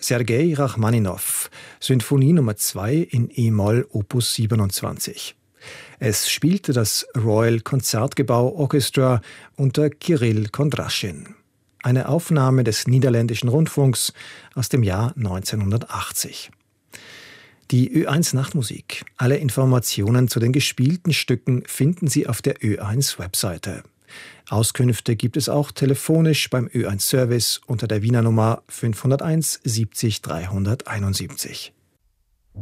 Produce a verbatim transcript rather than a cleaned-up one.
Sergei Rachmaninow, Sinfonie Nummer zwei in E-Moll Opus siebenundzwanzig. Es spielte das Royal Concertgebouw Orchestra unter Kirill Kondraschin. Eine Aufnahme des niederländischen Rundfunks aus dem Jahr neunzehnhundertachtzig. Die Ö eins Nachtmusik. Alle Informationen zu den gespielten Stücken finden Sie auf der Ö eins Webseite. Auskünfte gibt es auch telefonisch beim Ö eins Service unter der Wiener Nummer fünfhunderteins siebzig dreihunderteinundsiebzig.